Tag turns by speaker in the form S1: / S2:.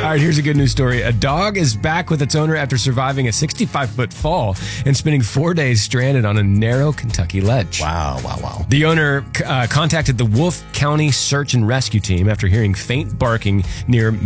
S1: right, here's a good news story. A dog is back with its owner after surviving a 65-foot fall and spending 4 days stranded on a narrow Kentucky ledge.
S2: Wow.
S1: The owner contacted the Wolfe County Search and Rescue Team after hearing faint barking near